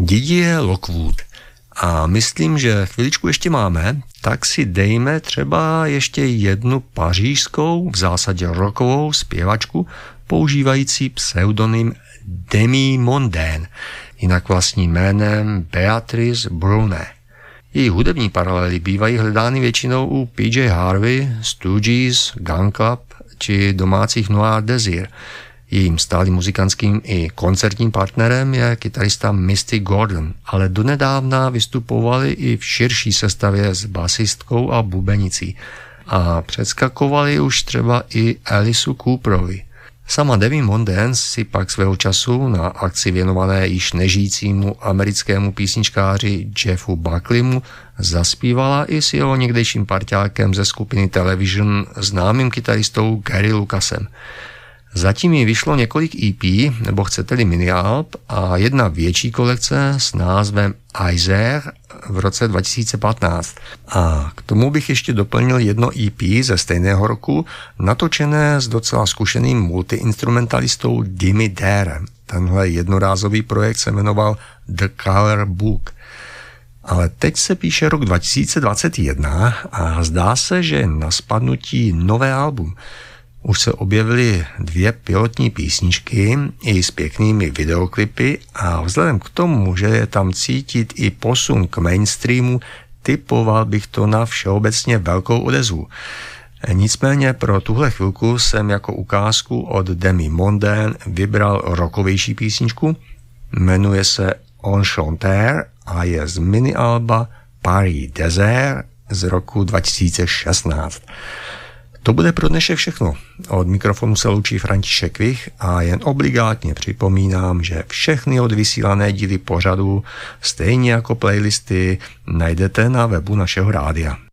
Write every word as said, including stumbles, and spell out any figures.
Didier Lockwood. A myslím, že chviličku ještě máme, tak si dejme třeba ještě jednu pařížskou, v zásadě rockovou zpěvačku, používající pseudonym Demi Mondaine, jinak vlastním jménem Beatrice Brunet. Její hudební paralely bývají hledány většinou u P J Harvey, Stooges, Gun Club či domácích Noir Désir. Jejím stálým muzikantským i koncertním partnerem je kytarista Misty Gordon, ale donedávna vystupovali i v širší sestavě s basistkou a bubenicí a předskakovali už třeba i Alisu Cooperovi. Sama Demi Mondaine si pak svého času na akci věnované již nežijícímu americkému písničkáři Jeffu Buckleymu zaspívala i s jeho někdejším parťákem ze skupiny Television, známým kytaristou Gary Lucasem. Zatím jí vyšlo několik E P, nebo chcete-li mini-alb, a jedna větší kolekce s názvem Isaac v roce dva tisíce patnáct. A k tomu bych ještě doplnil jedno E P ze stejného roku, natočené s docela zkušeným multiinstrumentalistou Dimmy Darem. Tenhle jednorázový projekt se jmenoval The Color Book. Ale teď se píše rok dva tisíce dvacet jedna a zdá se, že na spadnutí nové album. Už se objevily dvě pilotní písničky i s pěknými videoklipy a vzhledem k tomu, že je tam cítit i posun k mainstreamu, typoval bych to na všeobecně velkou odezvu. Nicméně pro tuhle chvilku jsem jako ukázku od Demi Mondaine vybral rockovější písničku, jmenuje se Enchanteur a je z mini-alba Paris Desert z roku dva tisíce šestnáct. To bude pro dnešek všechno. Od mikrofonu se loučí František Vich a jen obligátně připomínám, že všechny odvysílané díly pořadu, stejně jako playlisty, najdete na webu našeho rádia.